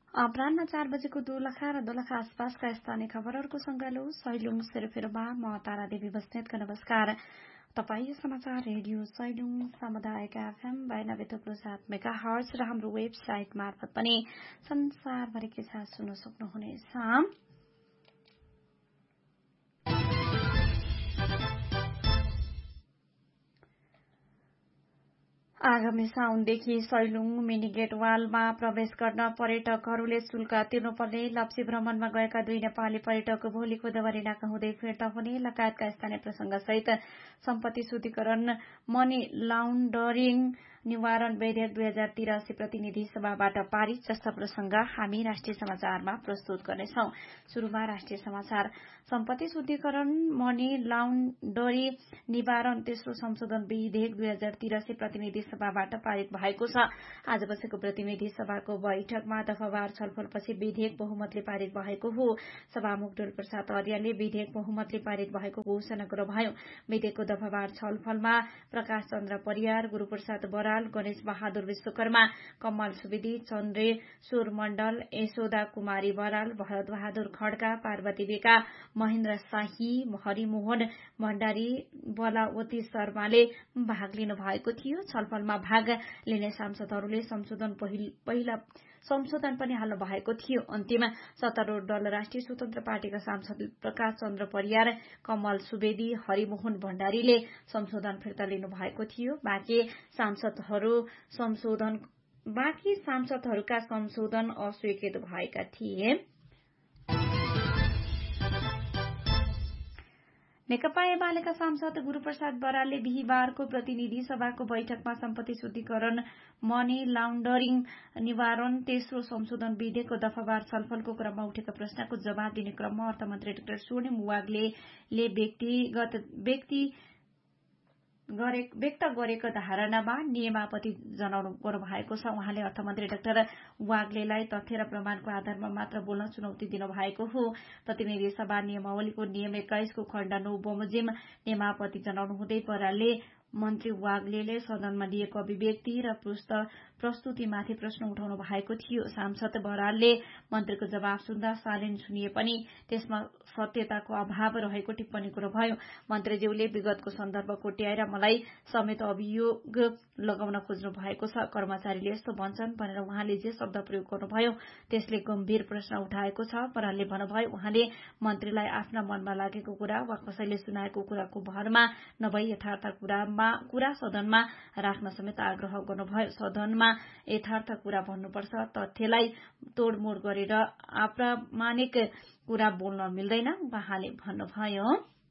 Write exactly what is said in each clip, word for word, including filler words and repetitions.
अपराह्न चार बजेको दोलखा र दोलखा आसपासका स्थानीय खबरहरूको संगालो सैलुङ सेरोफेरोमा म तारा देवी बस्नेतको नमस्कार। तपाईँ समाचार रेडियो सैलुङ सामुदायिक एफएम बयानब्बे थुप्रो सात मेगा हर्ज र हाम्रो वेबसाइट मार्फत पनि संसारभरिकै साथ सुन्न सक्नुहुनेछ। आगामी साउनदेखि सैलुङ मिनीगेट वालमा प्रवेश गर्न पर्यटकहरूले शुल्क तिर्नुपर्ने, लप्सी भ्रमणमा गएका दुई नेपाली पर्यटक भोलि गोदावरी नाका हुँदै फिर्ता हुने लगायतका स्थानीय प्रसंगसहित सम्पत्ति शुद्धिकरण मनी लाउन्डरिङ निवारण विधेयक दुई हजार तिरासी प्रतिनिधि सभाबाट पारित जस्ता प्रसंग हामी राष्ट्रिय समाचारमा प्रस्तुत गर्नेछौं। शुरूमा राष्ट्रिय समाचार। सम्पत्ति शुद्धिकरण मनी लाउन्डरी निवारण तेस्रो संशोधन विधेयक दुई हजार तिरासी प्रतिनिधि सभाबाट पारित भएको छ। आज बसेको प्रतिनिधि सभाको बैठकमा दफावार छलफलपछि विधेयक बहुमतले पारित भएको हो। सभामुख डोल प्रसाद अर्यालले विधेयक बहुमतले पारित भएको घोषणा गर्नुभयो। विधेयकको दफावार छलफलमा प्रकाश चन्द्र परियार, गुरूप्रसाद बराल, गणेश बहादुर विश्वकर्मा, कमल सुवेदी, चन्द्रेश्वर मण्डल, यशोदा कुमारी बराल, भरत बहादुर खड्का, पार्वती बेका, महेन्द्र शाही, हरिमोहन भण्डारी, बलावती शर्माले भाग लिनु भएको थियो। छलफलमा भाग लिने सांसदहरूले संशोधन पहिला संशोधन पनि हाल्नु भएको थियो। अन्तिम सत्तारूढ़ दल राष्ट्रिय स्वतन्त्र पार्टीका सांसद प्रकाश चन्द्र परियार, कमल सुवेदी, हरिमोहन भण्डारीले संशोधन फिर्ता लिनु भएको थियो। बाँकी सांसदहरू संशोधन बाँकी सांसदहरूका संशोधन अस्वीकृत भएका थिए। नेकपा एमालेका सांसद गुरूप्रसाद बरालले बिहिबारको प्रतिनिधि सभाको बैठकमा सम्पत्ति शुद्धिकरण मनी लाउन्डरिङ निवारण तेस्रो संशोधन विधेयकको दफावार छलफलको क्रममा उठेका प्रश्नको जवाब दिने क्रममा अर्थमन्त्री डाक्टर स्वर्णिम वाग्लेले व्यक्तिगत व्यक्ति व्यक्त गरेको धारणामा नियमापत्ति जनाउनु गर्नुभएको छ। उहाँले अर्थमन्त्री डाक्टर वाग्लेलाई तथ्य र प्रमाणको आधारमा मात्र बोल्न चुनौती दिनुभएको हो। प्रतिनिधि सभा नियमावलीको नियम एक्काइसको खण्ड नौ बमोजिम नियमापत्ति जनाउनु हुँदै बरालले मन्त्री वाग्लेले सदनमा दिएको अभिव्यक्ति र प्रस्तुतिमाथि प्रश्न उठाउनु भएको थियो। सांसद बरालले मन्त्रीको जवाब सुन्दा शालीन सुनिए पनि त्यसमा सत्यताको अभाव रहेको टिप्पणी गर्नुभयो। मन्त्रीज्यूले विगतको सन्दर्भ कोट्याएर मलाई समेत अभियोग लगाउन खोज्नु भएको छ। कर्मचारीले यस्तो भन्छन् भनेर उहाँले जे शब्द प्रयोग गर्नुभयो त्यसले गम्भीर प्रश्न उठाएको छ। बरालले भन्नुभयो उहाँले मन्त्रीलाई आफ्ना मनमा लागेको कुरा वा कसैले सुनाएको कुराको भरमा नभई यथार्थ कुरामा कुरा सदनमा राख्न समेत आग्रह गर्नुभयो। सदनमा यथार्थ कुरा भन्नुपर्छ, तथ्यलाई तोडमोड गरेर अप्रामाणिक कुरा बोल्न मिल्दैन उहाँले भन्नुभयो।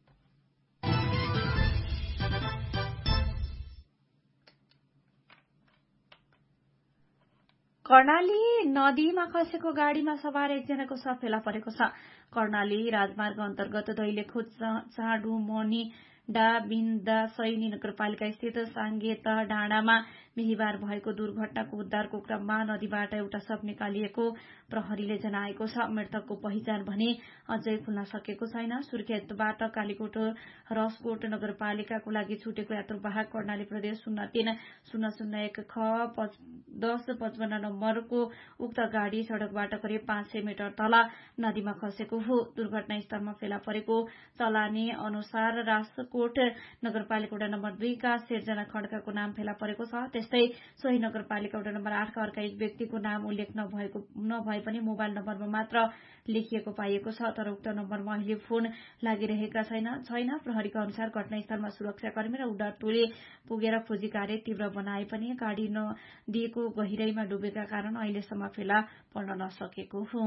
कर्णाली नदीमा खसेको गाड़ीमा सवार एकजनाको शव फेला परेको छ। कर्णाली राजमार्ग अन्तर्गत दैलेखो चाँडुमनी डा बिन्दा सैनी नगरपालिका स्थित साङ्गेत डाँडामा बिहिबार भएको दुर्घटनाको उद्धारको क्रममा नदीबाट एउटा शव निकालिएको प्रहरीले जनाएको छ। मृतकको पहिचान भने अझै खुल्न सकेको छैन। सुर्खेतबाट कालीकोट रसकोट नगरपालिकाको लागि छुटेको यात्रुवाहक कर्णाली प्रदेश शून्य तीन शून्य शून्य एक ख दस पचपन्न नम्बरको उक्त गाड़ी सड़कबाट करिब पाँच सय मिटर तल नदीमा खसेको हो। दुर्घटनास्थलमा फेला परेको चलानी अनुसार रासकोट नगरपालिका वडा नम्बर दुईका सिर्जना खड्काको नाम फेला परेको छ। त्यस्तै सोही नगरपालिका वडा नम्बर आठका अर्का एक व्यक्तिको नाम उल्लेख नभएको नभए पनि मोबाइल नम्बरमा मात्र लेखिएको पाइएको छ। तर उक्त नम्बरमा अहिले फोन लागिरहेका छैन छैन प्रहरीका अनुसार घटनास्थलमा सुरक्षाकर्मी र उद्धार टोली पुगेर खोजी कार्य तीव्र बनाए पनि गाड़ी नदीको गहिराईमा डुबेका कारण अहिलेसम्म फेला पर्न नसकेको हो।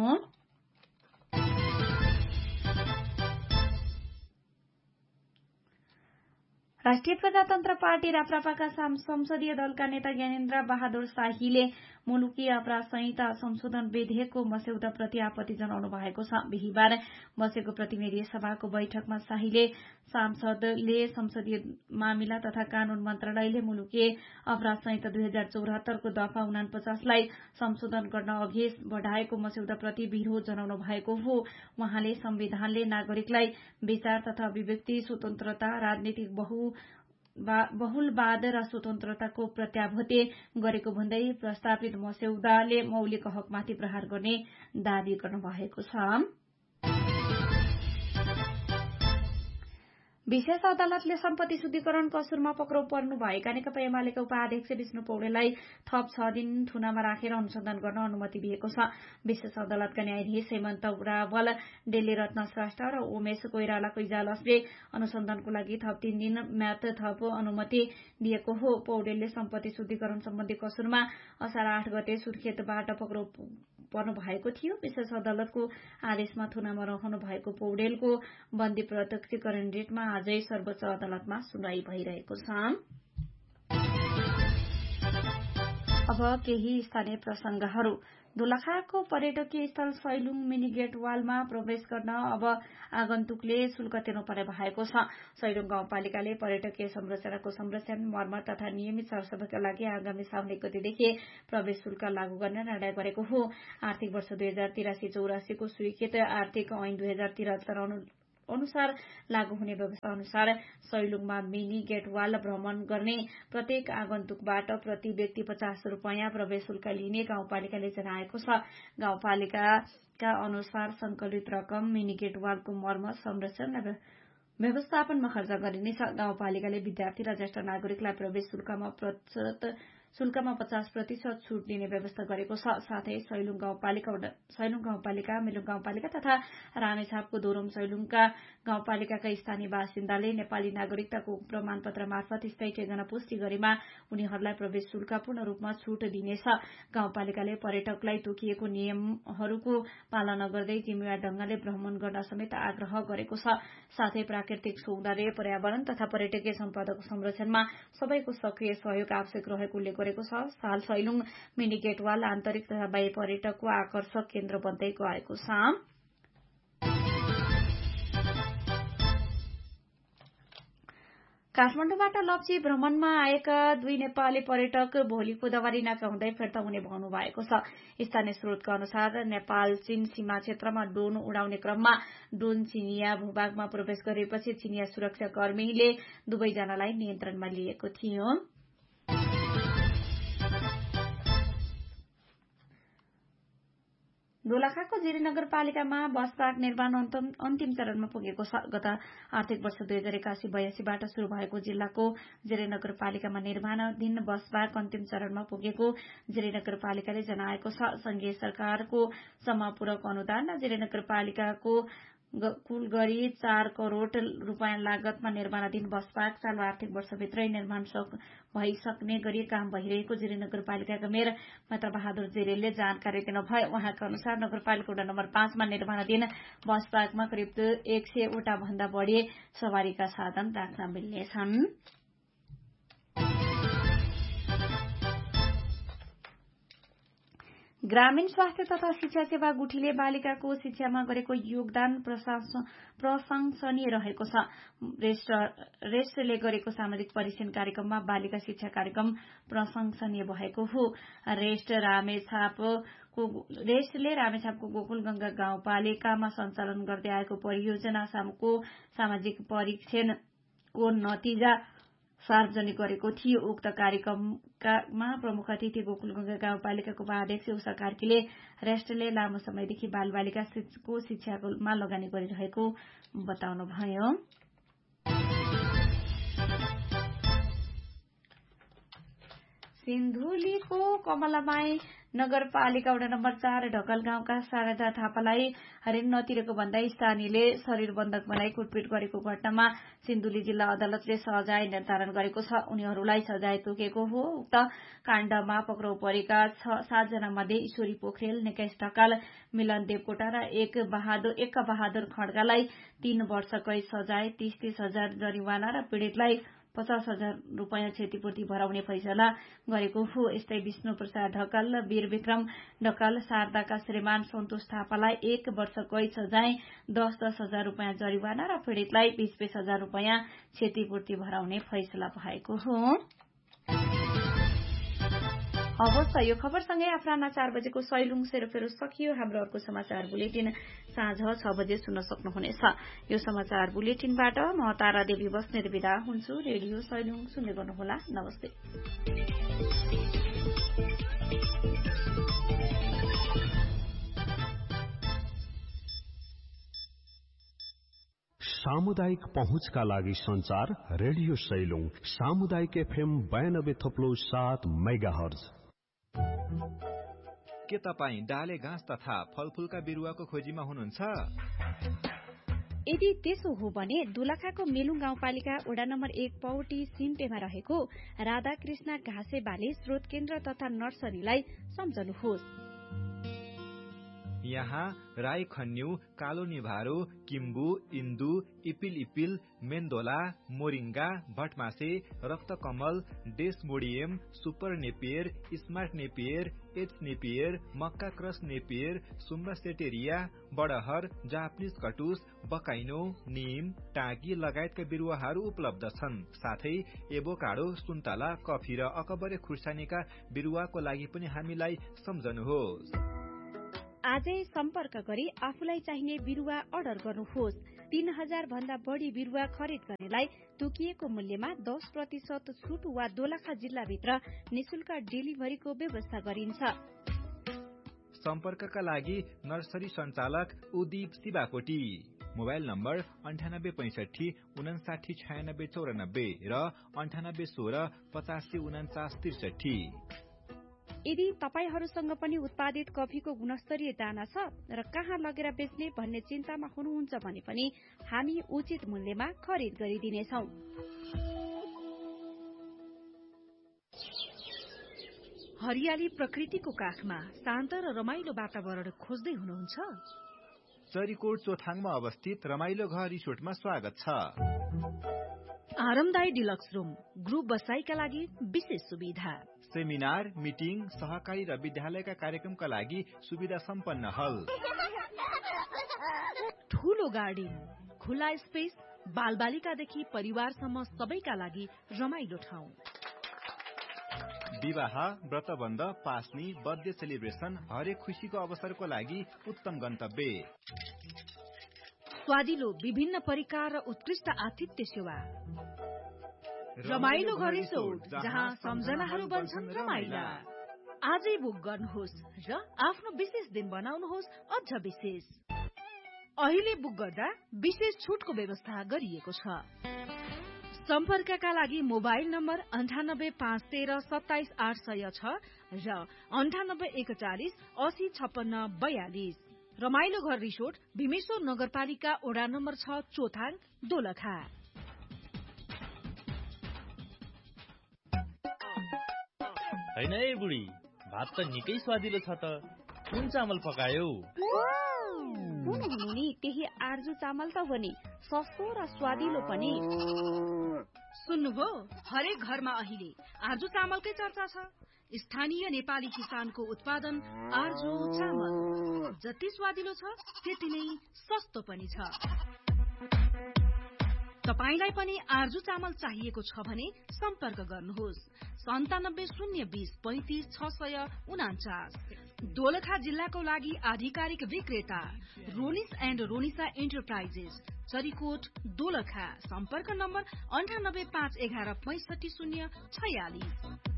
राष्ट्रिय प्रजातन्त्र पार्टी राप्रपाका संसदीय दलका नेता ज्ञानेन्द्र बहादुर शाहीले मुलुकी अपराध संहिता संशोधन विधेयकको मस्यौदाप्रति आपत्ति जनाउनु भएको छ। बिहिबार बसेको प्रतिनिधि सभाको बैठकमा शाहीले सांसदले संसदीय मामिला तथा कानून मन्त्रालयले मुलुकी अपराध संहिता दुई हजार चौरात्तरको दफा उनापचासलाई संशोधन गर्न अघि बढ़ाएको मस्यौदाप्रति विरोध जनाउनु भएको हो। उहाँले संविधानले नागरिकलाई विचार तथा अभिव्यक्ति स्वतन्त्रता, राजनीतिक बहु बहुलवाद र स्वतन्त्रताको प्रत्याभूति गरेको भन्दै प्रस्तावित मस्यौदाले मौलिक हकमाथि प्रहार गर्ने दावी गर्नुभएको छ। विशेष अदालतले सम्पत्ति शुद्धिकरण कसुरमा पक्राउ पर्नु भएका नेकपा एमालेका उपाध्यक्ष विष्णु पौडेललाई थप छ दिन थुनामा राखेर अनुसन्धान गर्न अनुमति दिएको छ। विशेष अदालतका न्यायाधीश हेमन्त रावल, डेली रत्न श्रेष्ठ र उमेश कोइरालाको इजलासले अनुसन्धानको लागि थप तीन दिन म्याद थप अनुमति दिएको हो। पौडेलले सम्पत्ति शुद्धिकरण सम्बन्धी कसुरमा असार आठ गते सुर्खेतबाट पक्राउ पर्नु भएको थियो। विशेष अदालतको आदेशमा थुनामा रहनु भएको पौडेलको बन्दी प्रत्यक्षीकरण रिटमा आजै सर्वोच्च अदालतमा सुनवाई भइरहेको छ। अब केही स्थानीय प्रसंगहरू। दोलखाको पर्यटकीय स्थल सैलुङ मिनी गेट वालमा प्रवेश गर्न अब आगन्तुकले शुल्क तिर्नुपर्ने भएको छ। सैलुङ गाउँपालिकाले पर्यटकीय संरचनाको संरक्षण, मर्मत तथा नियमित सरसफाईका लागि आगामी साउन एक गतेदेखि प्रवेश शुल्क लागू गर्ने निर्णय गरेको हो। आर्थिक वर्ष दुई हजार तिरासी चौरासीको स्वीकृत आर्थिक ऐन दुई हजार तिहत्तर अनुसार लागू हुने व्यवस्था अनुसार सैलुङमा मिनी गेट वाल भ्रमण गर्ने प्रत्येक आगन्तुकबाट प्रति व्यक्ति पचास रूपियाँ प्रवेश शुल्क लिने गाउँपालिकाले जनाएको छ। गाउँपालिकाका अनुसार संकलित रकम मिनी गेट वालको मर्मत, संरक्षण र व्यवस्थापनमा खर्च गरिनेछ। गाउँपालिकाले विद्यार्थी र ज्येष्ठ नागरिकलाई प्रवेश शुल्कमा प्रतिशत शुल्कमा पचास प्रतिशत छूट दिने व्यवस्था गरेको छ। साथै सैलुङ गाउँपालिका सैलुङ गाउँपालिका मिलुङ गाउँपालिका तथा रामेछापको दोरम सैलुङका गाउँपालिकाका स्थानीय बासिन्दाले नेपाली नागरिकताको प्रमाणपत्र मार्फत स्थायी ठेगाना पुष्टि गरेमा उनीहरूलाई प्रवेश शुल्क पूर्ण रूपमा छूट दिनेछ। गाउँपालिकाले पर्यटकलाई तोकिएको नियमहरूको पालना गर्दै जिम्मेवार ढंगले भ्रमण गर्न समेत आग्रह गरेको छ। साथै प्राकृतिक सौन्दर्य, पर्यावरण तथा पर्यटकीय सम्पदाको संरक्षणमा सबैको सक्रिय सहयोग आवश्यक रहेको उल्लेख गरेको छ। साल सैलुङ मिनी गेट वाल आन्तरिक तथा बाह्य पर्यटकको आकर्षक केन्द्र बन्दै गएको छ। काठमाडौँबाट लप्ची भ्रमणमा आएका दुई नेपाली पर्यटक भोलि बुधबारी नाका हुँदै फिर्ता हुने भन्नु भएको छ। स्थानीय स्रोतका अनुसार नेपाल चीन सीमा क्षेत्रमा ड्रोन उडाउने क्रममा ड्रोन चिनिया भूभागमा प्रवेश गरेपछि चिनिया सुरक्षा कर्मीले दुवैजनालाई नियन्त्रणमा लिएको थियो। दोलखाको जिरी नगरपालिकामा बस पार्क निर्माण अन्तिम चरणमा पुगेको छ। गत आर्थिक वर्ष दुई हजार एकासी बयासीबाट शुरू भएको जिल्लाको जिरी नगरपालिकामा निर्माणाधीन बस पार्क अन्तिम चरणमा पुगेको जिरी नगरपालिकाले जनाएको छ। संघीय सरकारको समापूरक अनुदान जिरी नगरपालिकाको कुल गरी चार करोड़ रूपियाँ लागतमा निर्माणाधीन बस पार्क चालु आर्थिक वर्षभित्रै निर्माण भइसक्ने गरी काम भइरहेको जिरी नगरपालिकाका मेयर मात्र बहादुर जिरेलले जानकारी दिनुभयो। उहाँका अनुसार नगरपालिका वडा नम्बर पाँचमा निर्माणाधीन बस पार्कमा करिब एक सय वटा भन्दा बढ़ी सवारीका साधन राख्न मिल्नेछन्। ग्रामीण स्वास्थ्य तथा शिक्षा सेवा गुठीले बालिकाको शिक्षामा गरेको योगदान प्रशंसनीय रहेको छ। रेस्टले गरेको सामाजिक परिक्षण कार्यक्रममा बालिका शिक्षा कार्यक्रम प्रशंसनीय भएको हो। रेस्ट रामेछापको रेस्टले रामेछापको गोकुलगंगा गाउँपालिकामा सञ्चालन गर्दै आएको परियोजनाको सामाजिक परीक्षणको नतिजा सार्वजनिक गरेको थियो। उक्त कार्यक्रममा प्रमुख अतिथि गोकुलगंगा गाउँपालिकाको उपाध्यक्ष उषा कार्कीले रेस्टले लामो समयदेखि बालबालिकाको शिक्षामा लगानी गरिरहेको बताउनुभयो। सिन्धुलीको कमलामाई नगरपालिका वडा नम्बर चार ढकल गाउँका शारदा थापालाई ऋण नतिरेको भन्दै स्थानीयले शरीर बन्धक बनाई कुटपिट गरेको घटनामा सिन्धुली जिल्ला अदालतले सजाय निर्धारण गरेको छ। उनीहरूलाई सजाय तोकेको हो। उक्त काण्डमा पक्राउ परेका सातजना मध्ये ईश्वरी पोखरेल, निकेश ढकाल, मिलन देवकोटा र एक बहादुर एक बहादुर खड्गालाई तीन वर्ष कैद सजाय, तीस तीस हजार जरिवाना र पीड़ितलाई पचास हजार रूपियाँ क्षतिपूर्ति भराउने फैसला गरेको हो। यस्तै विष्णु प्रसाद ढकाल, वीर विक्रम ढकाल, शारदाका श्रीमान सन्तोष थापालाई एक वर्ष कैद सजाय, दस दस हजार रूपियाँ जरिवाना र पीड़ितलाई बीस बीस हजार रूपियाँ क्षतिपूर्ति भराउने फैसला भएको हो। अवश्य यो खबरसँगै अपराह्न चार बजेको सैलुङ सेरोफेरो सकियो। हाम्रो अर्को समाचार बुलेटिन साँझ छ बजे सुन्न सक्नुहुनेछ। यो समाचार बुलेटिनबाट म तारा देवी बस्नेत बिदा हुन्छु। रेडियो सैलुङ सुन्दै गर्नुहोला। नमस्ते। सामुदायिक पहुँचका लागि संचार रेडियो सैलुङ सामुदायिक एफएम बयानब्बे थप्लो सात मेगाहर्ज। के तपाईँ डाले घाँस तथा फलफूलका बिरुवाको खोजीमा हुनुहुन्छ? यदि त्यसो हो भने दोलखाको मेलुङ गाउँपालिका वडा नम्बर एक पौटी सिम्टेमा रहेको राधाकृष्ण घाँसे बाली स्रोत केन्द्र तथा नर्सरीलाई सम्झनुहोस्। यहाँ राई खन्यु, कालो निभारो, किम्बु, इन्दु, इपिल इपिल, मेन्दोला, moringa, भटमासे, रक्तकमल, Desmodium, super Napier, smart Napier, H Napier, मक्का क्रस नेपियर, सुम्बासेटेरिया, बडहर, जापानिज कटुस, बकाइनो, निम, टाँगी लगायतका बिरुवाहरू उपलब्ध छन्। साथै एभोकाडो, सुन्तला, कफी र अकबरे खुर्सानीका बिरुवाको लागि पनि हामीलाई सम्झनुहोस्। आजै सम्पर्क गरी आफूलाई चाहिने बिरुवा अर्डर गर्नुहोस्। तीन हजार भन्दा बढ़ी बिरुवा खरिद गर्नेलाई तोकिएको मूल्यमा दस प्रतिशत छुट वा दोलखा जिल्लाभित्र निशुल्क डेलिभरीको व्यवस्था गरिन्छ। सम्पर्कका लागि नर्सरी संचालक उदीप शिवाकोटी, मोबाइल नम्बर अन्ठानब्बे पैंसठी उनासाठी छयानब्बे चौरानब्बे र अन्ठानब्बे सोह्र पचासी उनाचास त्रिसठी। यदि तपाईहरूसँग पनि उत्पादित कफीको गुणस्तरीय दाना छ र कहाँ लगेर बेच्ने भन्ने चिन्तामा हुनुहुन्छ भने पनि हामी उचित मूल्यमा खरिद गरिदिनेछौं। हरियाली प्रकृतिको काखमा शान्त र रमाइलो वातावरण खोज्दै हुनुहुन्छ? चरीकोट चोथाङमा अवस्थित रमाइलो घर रिसोर्टमा स्वागत छ। आरामदायी डिलक्स रूम, ग्रुप बसाईका लागि विशेष सुविधा, सेमिनार, मिटिङ, सहकारी र विद्यालयका कार्यक्रमका लागि सुविधा सम्पन्न हल, ठूलो गार्डन, खुला स्पेस, बालबालिकादेखि परिवारसम्म सबैका लागि रमाइलो ठाउँ। विवाह, व्रतबन्ध, पास्नी, बर्थडे सेलिब्रेसन, हरेक खुशीको अवसरको लागि उत्तम गन्तव्य। स्वादिलो विभिन्न परिकार र उत्कृष्ट आतिथ्य सेवा। रमाइलो घर रिसोर्ट, जहाँ सम्झनाहरू बन्छन् रमाइला। आजै बुक गर्नुहोस् र आफ्नो विशेष दिन बनाउनुहोस् अझ विशेष। अहिले बुक गर्दा विशेष छुटको व्यवस्था गरिएको छ। सम्पर्कका लागि मोबाइल नम्बर अन्ठानब्बे पाँच तेह्र सत्ताइस आठ सय छ र अन्ठानब्बे एकचालिस असी छप्पन्न बयालिस। रमाइलो घर रिसोर्ट, भीमेश्वर नगरपालिका वडा नम्बर छ, चोथाङ, दोलखा। हैन ए बुढी, भात त निकै स्वादिलो छ त। कुन चामल पकायौ? कुन हुनु नि, त्यही आर्जु चामल त हो नि, सस्तो र स्वादिलो पनि। सुन्नुभयो, हरेक घरमा अहिले आर्जु चामलकै चर्चा छ। स्थानीय नेपाली किसानको उत्पादन आर्जु चामल जति स्वादिलो छ त्यति नै सस्तो पनि छ। तपाईलाई पनि आर्जु चामल चाहिएको छ भने सम्पर्क गर्नुहोस् सन्तानब्बे शून्य बीस पैंतिस छ सय उनाचास। दोलखा जिल्लाको लागि आधिकारिक विक्रेता रोनिस एण्ड रोनिसा एन्टरप्राइजेस, चरीकोट, दोलखा। सम्पर्क नम्बर अन्ठानब्बे पाँच एघार पैंसठी शून्य छयालिस।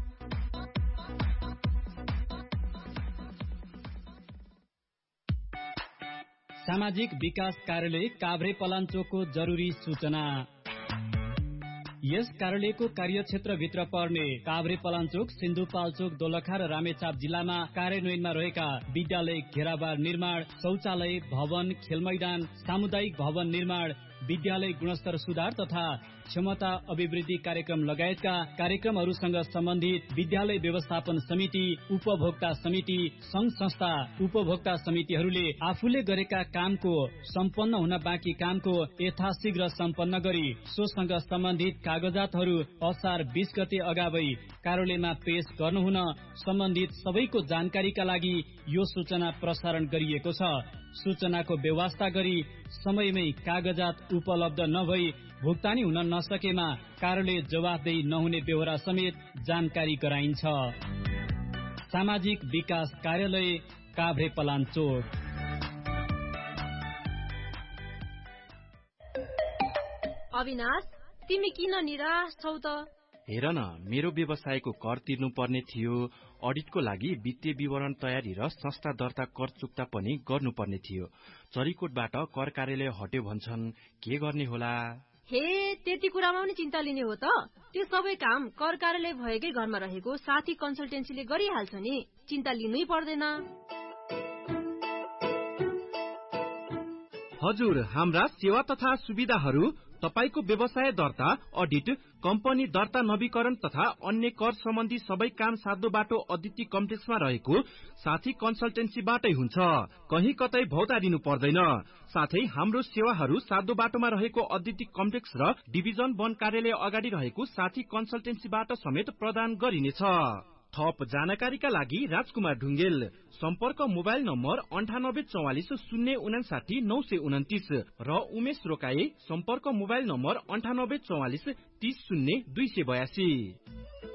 सामाजिक विकास कार्यालय काभ्रे पलाञ्चोकको जरुरी सूचना। यस कार्यालयको कार्यक्षेत्रभित्र पर्ने काभ्रे पलाञ्चोक, सिन्धुपाल्चोक, दोलखा र रामेछाप जिल्लामा कार्यान्वयनमा रहेका विद्यालय घेराबार निर्माण, शौचालय भवन, खेलमैदान, सामुदायिक भवन निर्माण, विद्यालय गुणस्तर सुधार तथा क्षमता अभिवृद्धि कार्यक्रम लगायतका कार्यक्रमहरूसँग सम्बन्धित विद्यालय व्यवस्थापन समिति, उपभोक्ता समिति, संघ संस्था, उपभोक्ता समितिहरूले आफूले गरेका कामको सम्पन्न हुन बाँकी कामको यथाशीघ्र सम्पन्न गरी सोसँग सम्बन्धित कागजातहरू असार बीस गते अगावै कार्यालयमा पेश गर्नुहुन सम्बन्धित सबैको जानकारीका लागि यो सूचना प्रसारण गरिएको छ। सूचनाको व्यवस्था गरी समयमै कागजात उपलब्ध नभई भुक्तानी हुन नसकेमा कार्यालय जवाफदेही नहुने बेहोरा समेत जानकारी गराइन्छ। सामाजिक विकास कार्यालय काभ्रे पलाञ्चोक। अविनाश, तिमी किन निराश छौ त? हेर न, मेरो व्यवसायको कर तिर्नु पर्ने थियो, अडिटको लागि वित्तीय विवरण तयारी र संस्था दर्ता कर चुक्ता पनि गर्नुपर्ने थियो। चरीकोटबाट कर कार्यालय हट्यो भन्छन्, के गर्ने होला? हे, त्यति कुरामा पनि चिन्ता लिने हो त? त्यो सबै काम कर कार्यालय भएकै घरमा रहेको साथी कन्सल्टेन्सीले गरिहाल्छ नि, चिन्ता लिनै पर्दैन। हजुर, हाम्रा सेवा तथा सुविधाहरू तपाईको व्यवसाय दर्ता, अडिट, कम्पनी दर्ता नवीकरण तथा अन्य कर सम्बन्धी सबै काम साध्य बाटो अदिति कम्प्लेक्समा रहेको साथी कन्सल्टेन्सीबाटै हुन्छ। कहीँ कतै भौतारिनु पर्दैन। साथै हाम्रो सेवाहरू साध्य बाटोमा रहेको अदिति कम्प्लेक्स र डिभिजन वन कार्यालय अगाडि रहेको साथी कन्सल्टेन्सीबाट समेत प्रदान गरिनेछ। थप जानकारीका लागि राजकुमार ढुङ्गेल, सम्पर्क मोबाइल नम्बर अन्ठानब्बे चौवालिस शून्य उनासाठी नौ सय उन्तिस र उमेश रोकाए, सम्पर्क मोबाइल नम्बर अन्ठानब्बे चौवालिस तीस शून्य दुई सय बयासी।